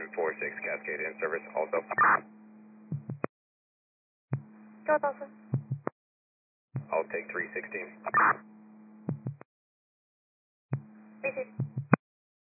946 Cascade in service also. Go, Delta. I'll take 316.